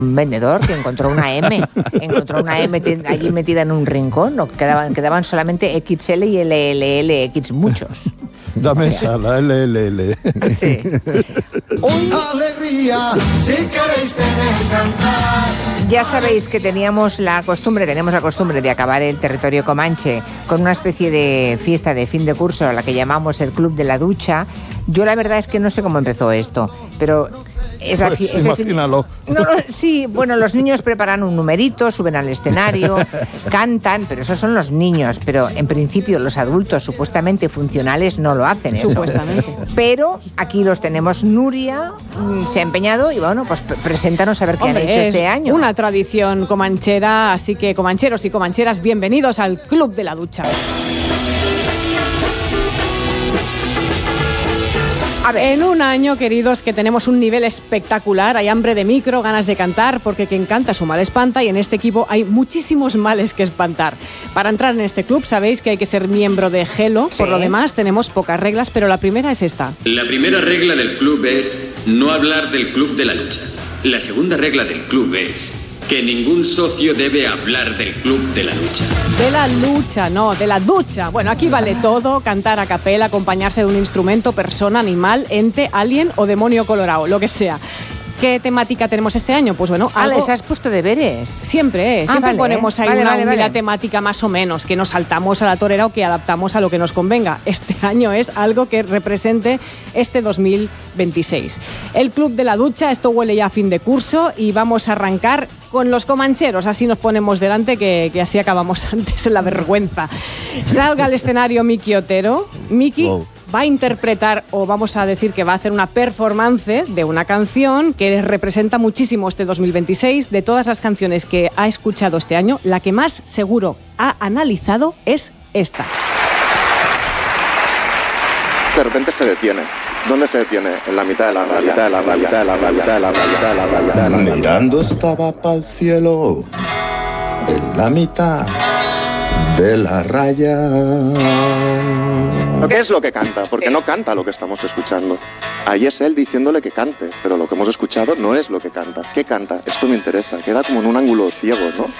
un vendedor que encontró una M allí metida en un rincón, no quedaban solamente XL y LLX, muchos. Dame esa, la LLL. Sí. Alegría, si queréis tener cantar. Ya sabéis que tenemos la costumbre de acabar el territorio comanche con una especie de fiesta de fin de curso, a la que llamamos el Club de la Ducha. Yo la verdad es que no sé cómo empezó esto, pero imagínalo. Sí, bueno, los niños preparan un numerito, suben al escenario, cantan, pero esos son los niños, pero en principio los adultos supuestamente funcionales no lo hacen eso. Supuestamente. Pero aquí los tenemos. Nuria se ha empeñado y bueno, pues preséntanos a ver qué han hecho este año. Una tradición comanchera, así que comancheros y comancheras, bienvenidos al Club de la Ducha. A ver. En un año, queridos, que tenemos un nivel espectacular, hay hambre de micro, ganas de cantar, porque quien canta su mal espanta, y en este equipo hay muchísimos males que espantar. Para entrar en este club sabéis que hay que ser miembro de Gelo, sí. Por lo demás tenemos pocas reglas, pero la primera es esta. La primera regla del club es no hablar del Club de la Lucha. La segunda regla del club es que ningún socio debe hablar del Club de la Lucha. De la lucha, no, de la ducha. Bueno, aquí vale todo, cantar a capela, acompañarse de un instrumento, persona, animal, ente, alien o demonio colorado, lo que sea. ¿Qué temática tenemos este año? Pues bueno, algo... ¿Les has puesto deberes? Siempre vale, ponemos ahí una temática más o menos, que nos saltamos a la torera o que adaptamos a lo que nos convenga. Este año es algo que represente este 2026. El Club de la Ducha, esto huele ya a fin de curso y vamos a arrancar con los comancheros, así nos ponemos delante, que así acabamos antes en la vergüenza. Salga al escenario Miki Otero. Miki... Wow. Va a interpretar, o vamos a decir que va a hacer una performance de una canción que representa muchísimo este 2026. De todas las canciones que ha escuchado este año, la que más seguro ha analizado es esta. De repente se detiene. ¿Dónde se detiene? En la mitad de la raya. Mirando estaba pa'l cielo, en la mitad de la raya. ¿Qué es lo que canta? Porque no canta lo que estamos escuchando. Ahí es él diciéndole que cante, pero lo que hemos escuchado no es lo que canta. ¿Qué canta? Esto me interesa. Queda como en un ángulo ciego, ¿no?